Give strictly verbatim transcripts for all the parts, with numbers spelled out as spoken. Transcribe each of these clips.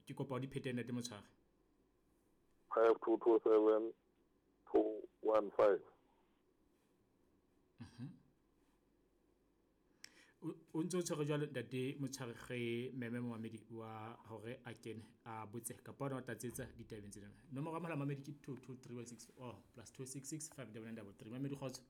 ke kopa o di phete ntate Motshwari. five two two seven two one five. O ntse o tshwere jwalo ntate Motshwari ge meme Mohamedi wa hore a kene a botse ka bona o tatsetsa ditabeng tsena. Nomoro ya mohala Mohamedi ke two two three one six oh plus two six six five nine nine three. Mohamedi khotso.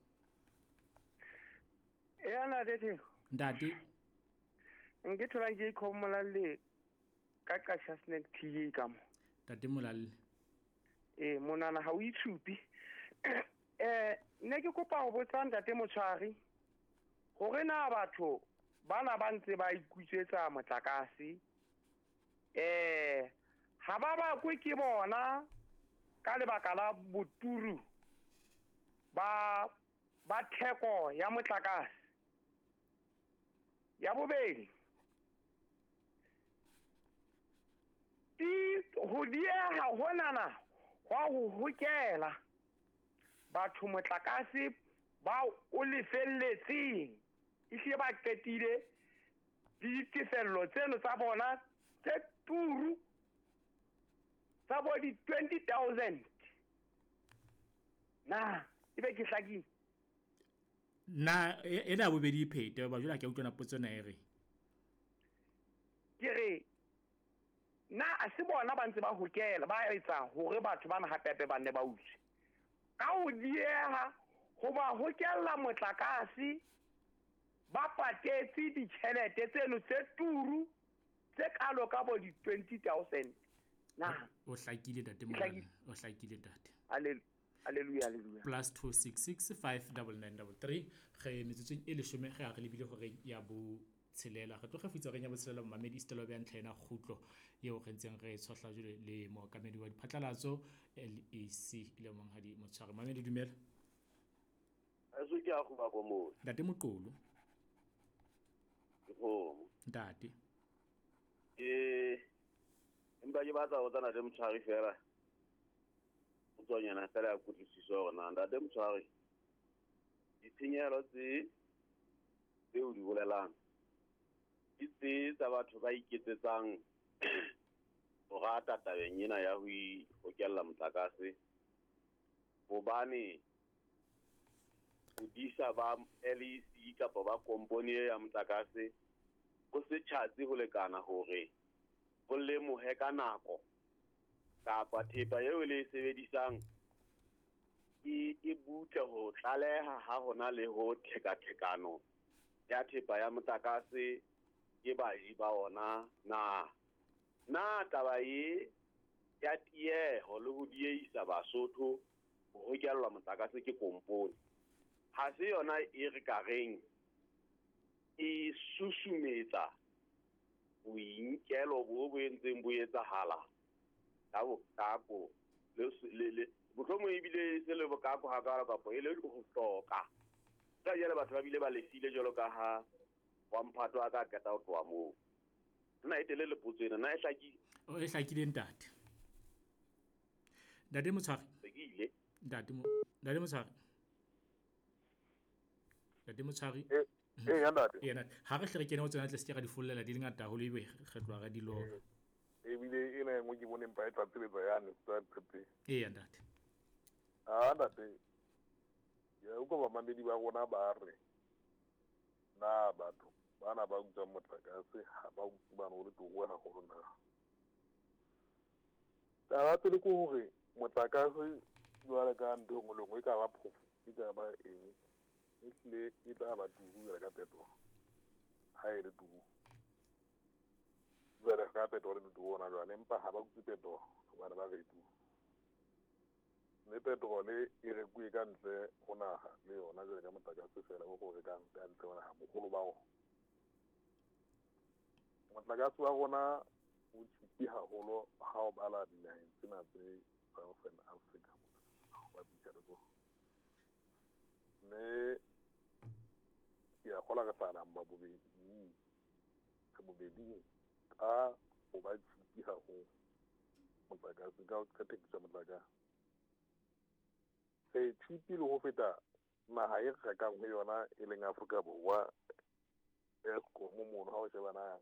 Ya na dete. Ntate. Nge thola ke khomolalle ka ka snack tea ka mo. Ntate Molalle. Eh monana ha o itshupi. Eh ne ke kopa ho botsa ntate Motshwari hore na batho bana ba ntse ba ikutsetsa motlakase eh ha ba ba kwe ke bona ka lebaka la boturu ba ba theko ya motlakase ya bobedi ti ho dia ha honana wa ho hokela batho motlakase ba o lefelletseng ise ba qetile ditefello tseno tsa bona tse turu tsa bo di twenty thousand na ibe ke hlakile na ena bobedi phete ba jula ke utlwana potso na ere ke re na a se bona ba ntse ba hokela ba etsa hore batho bana hapepe ba ne ba utse ka o dieha ho ba hokella motlakase ba patetse ditjhelete tseno tse turu tse kalo ka bo di twenty thousand na o hlakile ntate Mohamedi o hlakile ntate Hallelujah, hallelujah. Plus two six six five nine nine three. Ge metsotseng e leshome ge a re lebile hore ya bo tshelela ge tlo ge fitse re nya bo tshelela Mohamedi Stelo be ntlhena khutlo yeo ge ntseng re tshotla jule le mokamedi wa diphatlalatso L E C le monghadi Motshwari. Mohamedi dumela. Aso ke a go ba go mo. Ntate Moqolo. Go. Ntate. Eh emba ke batla go tsana le Motshwari fela. O tsonyana fela ya kutlwisiso na ntate Motshwari. Ditshenyehelo tse tse o di bolelang ke tse tsa batho ba iketsetsang go rata tabeng ena ya ho ikela motlakase hobane o disa ba L E C kapa ba komponi ya motlakase go se tšhatse go lekana hore go le mohe ka nako kapa thepa yeo le sebedisang e e butle ho tlaleha ha hona le ho theka-thekano ya thepa ya motlakase ke ba ba ona na na taba e ya tieho le ho diehisa Basotho ho hokellwa motlakase ke komponi ha se yona e re ka reng e susumetsa boinkelo bo bo entseng bo etsahala ka bokako le le botlhomo e bile se le bokako ha ka ka po ile go hloka ka jela batho ba bile ba lefile jalo ka ha wa mphato aka ka ta twa mo nna e telele potso ena na e hlaki o e hlakile ntate ntate Motshwari segile ntate mo ntate Motshwari ntate Motshwari eh eh ya ntate yena ha re hle re kene o tsena tle se ka di follela di ngata ho le ibe ge tloa ga di lo e bile ena mo ke bone mpa e tla tseletsa yana tsa tsepe e ya ntate ah ntate ya uko ba mamedi ba rona ba re na batho bana ba utsa motlakase ha ba utsi bana o le togo ha go na ta tsele ko hore motlakase jwale ka ndo mo lengwe ka ba phofu e ka ba eng e tle e tla ba tugu ya ka petro ha e le tugu jwale ka petro le tugu na jwale empa ha ba utsi petro bana ba re tugu le petro le e re kwe ka ntle go naga le yona jwale ka motlakase fela go gore ka ntle ntle wa ha mogolo ba go motlakase wa gona o tshiti haholo ha o bala dinaheng tsena tse Southern Africa ba bitsa go ne ya gola ka tsana ba bobedi ka bobedi ka o ba tshiti haholo motlakase ka ka tekisa motlakase e tshipi le go feta naga e rekang go yona e leng Afrika Borwa e go mo mono ha o se bana